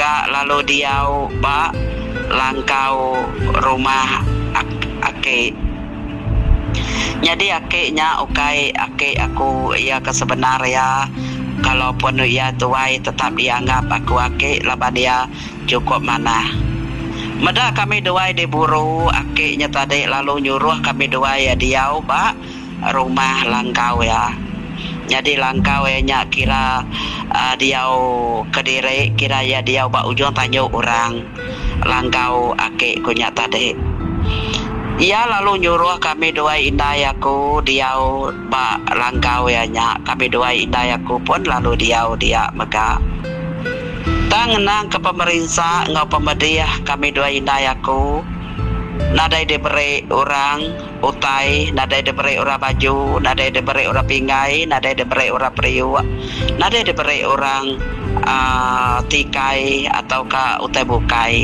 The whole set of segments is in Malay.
maka lalu dia ba langkau rumah ake. Jadi akeknya ake aku ia kesebenarnya kalaupun ia tuai tetap dianggap aku ake laban dia cukup mana. Meda kami duai diburu akeknya tadi lalu nyuruh kami duai ya dia ba rumah langkau ya. Jadi langkau nya kira dia Kediri kira ya dia ba ujung tanya orang langkau akek kunya tadi. Ia lalu nyuruh kami dua indayaku dia ba langkau ya nya kami dua indayaku pun lalu dia mega tangnang ke pemerintah ngau pemediah kami dua indayaku nadai diberi orang utai nadai diberi orang baju nadai diberi orang pingai nadai diberi orang periuk nadai diberi orang tikai ataukah utai bukai.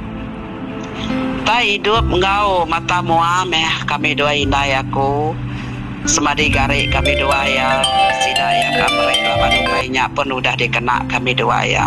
Tak hidup ngau mata muameh kami dua indayaku semadi garik kami dua ya sidaya kamrek laban upainya pun udah dikena kami dua ya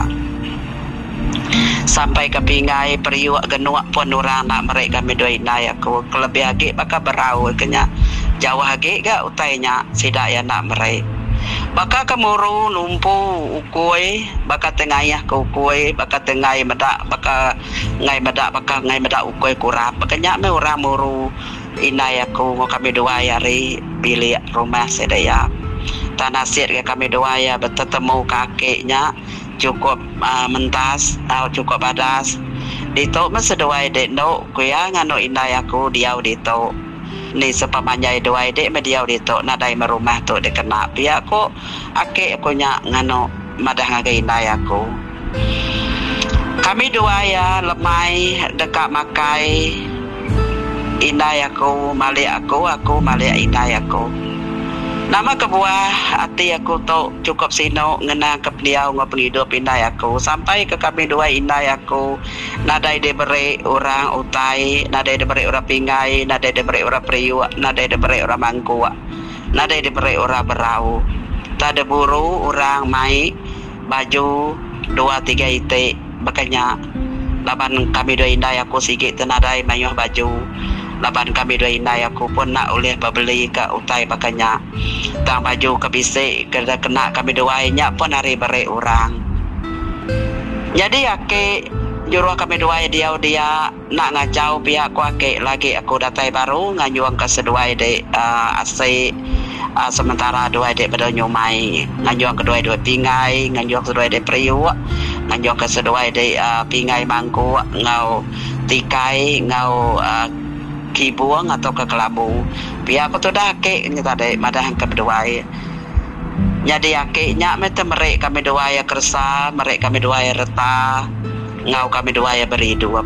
sampai ke pingai periuk genuak pun orang nak mereka kami dua indayaku kelebih agik baka berau kenya jauh agik gak utainya sidaya nak mereka baka kemuru numpu ukui baka tengayah ke ukui baka tengai medak baka ngai medak ukui kurap baka nyak me orang muru inai aku ngo kami dua hari bilik rumah sedaya tanah sir ke kami dua ya bertemu kakeknya cukup mentas atau cukup badas dito mesedua dek no kuya ngano inai aku dia dito ni sepamanya dua dek media dito nadai merumah tu de kena pia ko ake aku nya ngano madah ngagai inai aku kami dua ya lemai dekat makai inai aku malik aku malik inai aku nama kebuah hati aku tu cukup sino ngena ke beliau nghidup inai aku sampai ke kami dua inai aku nadai diberi orang utai nadai diberi orang pingai nadai diberi orang periuk nadai diberi orang mangkuk nadai diberi orang berau tak ada buru orang mai baju 2-3 itik makanya laban kami dua inai aku sikit tenadai mayuh baju laban kami dua inai aku pun nak oleh beli ke utai makanya tang baju ke bisik kena kami dua nya pun hari beri orang jadi ake juru kami dua dia nak ngajau pihak ku ake lagi aku datai baru nganyuang ke sedua de asik sementara dua de pada nyumai nganyuang kedua dua pingai nganyuang kedua de periuk nganyuang ke sedua de pingai mangkuk ngau tikai ngau kibuang atau ke kelabu pihak aku tu dah ake ni tadi madah ke berdua jadi ake nya mete merek kami dua ya kersa merek kami dua ya reta ngau kami dua ya berhidup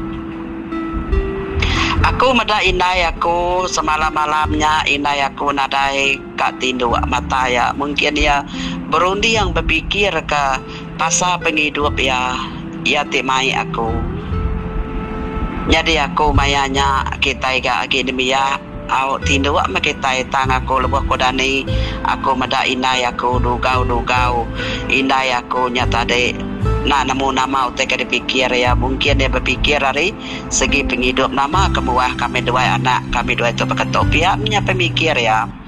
aku meda inai aku semalam-malamnya inai aku nadai kat tindu mata ya mungkin ya berundi yang berpikir ke pasal penghidup ya timai aku jadi aku mayanya kita ga akademia au tindu mak kita tang aku lebuh kodani aku meda inai aku dugau inai aku nyata de nak nemu nama utek dipikir ya mungkin dia berpikir dari segi penghidup nama kemuah kami dua anak kami dua itu berketok pihaknya pemikir ya